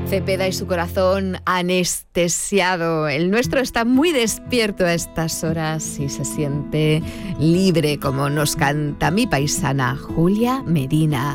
Cepeda y su corazón anestesiado. El nuestro está muy despierto a estas horas y se siente libre, como nos canta mi paisana Julia Medina.